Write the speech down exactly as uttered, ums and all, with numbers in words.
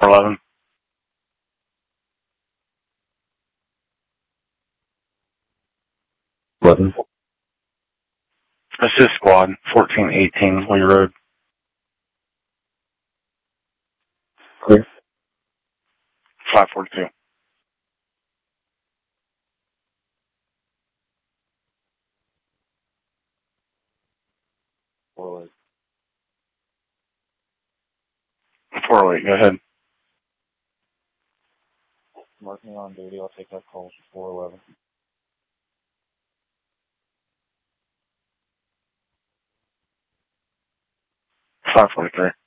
eleven. eleven. Assist squad, fourteen eighteen Lee Road. Clear. five forty-two. four oh eight. four oh eight, go ahead. Mark me on duty. I'll take that call for four eleven. five forty-three.